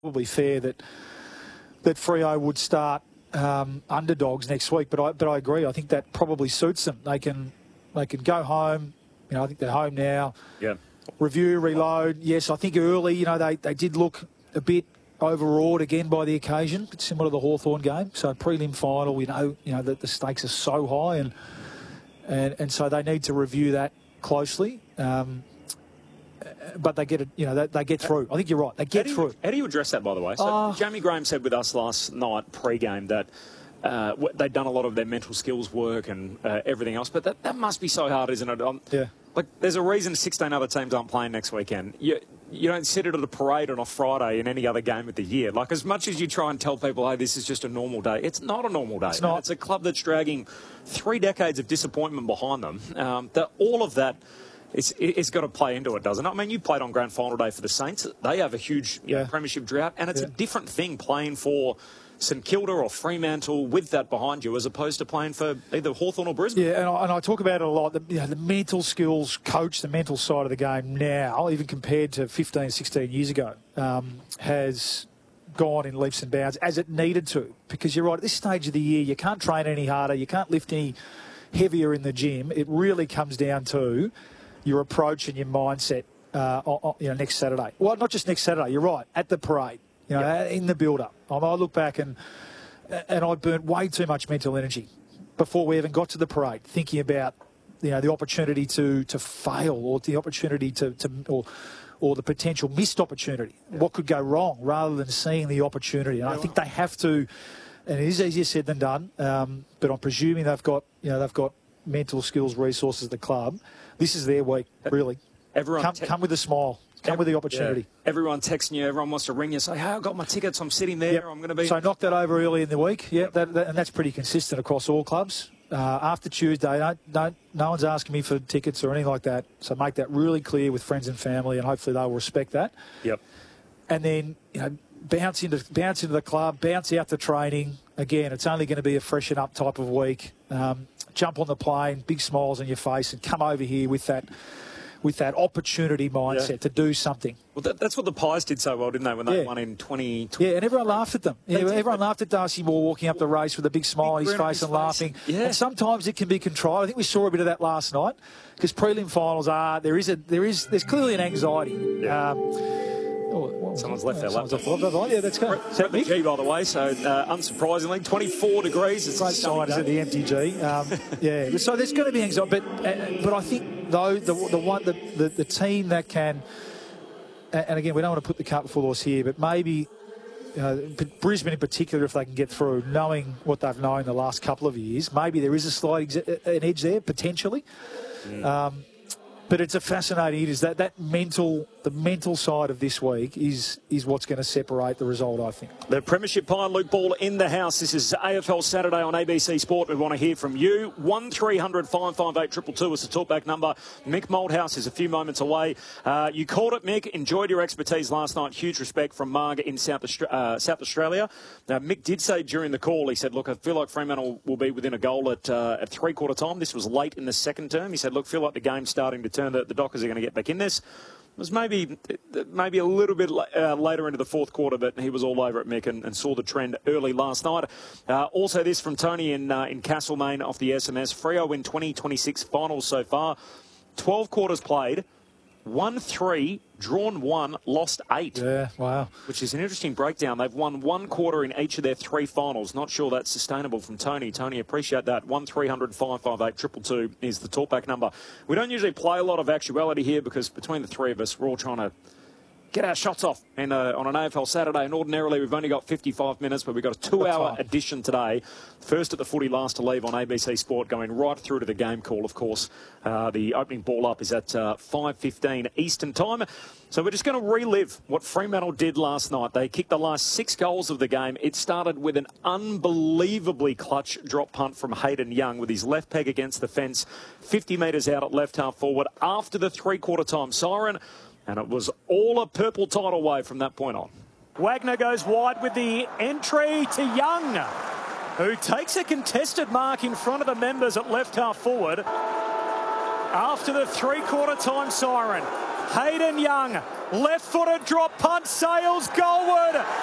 probably fair that Freo would start underdogs next week. But I agree. I think that probably suits them. They can go home. You know, I think they're home now. Yeah. Review, reload. Yes, I think early, you know, they did look a bit overawed again by the occasion, similar to the Hawthorn game. So prelim final, we know, that the stakes are so high, and so they need to review that closely. But they get it, they get through. I think you're right. They get through. How do you address that, by the way? So Jamie Graham said with us last night pre-game that they'd done a lot of their mental skills work and everything else, but that must be so hard, isn't it? Yeah. Like, there's a reason 16 other teams aren't playing next weekend. You don't sit it at a parade on a Friday in any other game of the year. Like, as much as you try and tell people, hey, this is just a normal day, it's not a normal day. It's not. It's a club that's dragging 3 decades of disappointment behind them. All of that, it's got to play into it, doesn't it? I mean, you played on grand final day for the Saints. They have a huge premiership drought, and it's a different thing playing for St Kilda or Fremantle with that behind you as opposed to playing for either Hawthorn or Brisbane. Yeah, and I talk about it a lot. The mental skills coach, the mental side of the game now, even compared to 15, 16 years ago, has gone in leaps and bounds as it needed to. Because you're right, at this stage of the year, you can't train any harder, you can't lift any heavier in the gym. It really comes down to your approach and your mindset next Saturday. Well, not just next Saturday, you're right, at the parade. In the build-up. I look back and I burnt way too much mental energy before we even got to the parade, thinking about the opportunity to fail or the opportunity or the potential missed opportunity. What could go wrong, rather than seeing the opportunity. And I think they have to. And it is easier said than done. But I'm presuming they've got mental skills, resources. The club. This is their week, really. Everyone come with a smile. Come with the opportunity. Yeah. Everyone texting you. Everyone wants to ring you. Say, hey, I've got my tickets. I'm sitting there. Yep. I'm going to be... So knock that over early in the week. Yeah, and that's pretty consistent across all clubs. After Tuesday, no one's asking me for tickets or anything like that. So make that really clear with friends and family, and hopefully they'll respect that. Yep. And then, bounce into the club, bounce out to training. Again, it's only going to be a freshen up type of week. Jump on the plane, big smiles on your face, and come over here with that opportunity mindset to do something. Well, that's what the Pies did so well, didn't they, when they won in 2020? Yeah, and everyone laughed at them. Everyone laughed at Darcy Moore walking up the race with a big smile on his face and laughing. Yeah. And sometimes it can be contrived. I think we saw a bit of that last night because prelim finals there's clearly an anxiety. Yeah. Someone's left their laptop. Yeah, that's good. We're at the G, by the way, so unsurprisingly, 24 degrees. It's great sign at the empty G. Yeah, so there's going to be anxiety, but I think though the team that can, and again we don't want to put the cart before the horse here, but maybe Brisbane in particular, if they can get through, knowing what they've known the last couple of years, maybe there is a slight an edge there potentially. But it's a fascinating. It is the mental side of this week is what's going to separate the result, I think. The Premiership Pie, Luke Ball in the house. This is AFL Saturday on ABC Sport. We want to hear from you. 1300 558 222 is the talkback number. Mick Malthouse is a few moments away. You called it, Mick. Enjoyed your expertise last night. Huge respect from Marg in South Australia. Now, Mick did say during the call, he said, look, I feel like Fremantle will be within a goal at three-quarter time. This was late in the second term. He said, look, feel like the game's starting to turn. The Dockers are going to get back in this. It was maybe a little bit later into the fourth quarter, but he was all over it, Mick, and saw the trend early last night. Also this from Tony in Castlemaine off the SMS. Freo in 2026 finals so far. 12 quarters played. 1-3, drawn 1, lost 8. Yeah, wow. Which is an interesting breakdown. They've won one quarter in each of their 3 finals. Not sure that's sustainable from Tony. Tony, appreciate that. 1300 558 222 is the talkback number. We don't usually play a lot of actuality here because between the three of us, we're all trying to get our shots off on an AFL Saturday, and ordinarily we've only got 55 minutes, but we've got a 2-hour edition today. First at the footy, last to leave on ABC Sport, going right through to the game call, of course. The opening ball up is at 5:15 Eastern Time. So we're just going to relive what Fremantle did last night. They kicked the last 6 goals of the game. It started with an unbelievably clutch drop punt from Hayden Young with his left peg against the fence, 50 metres out at left half forward after the three-quarter time siren. And it was all a purple tidal wave from that point on. Wagner goes wide with the entry to Young, who takes a contested mark in front of the members at left half forward after the three-quarter time siren. Hayden Young, left-footed drop punt, sails goalward.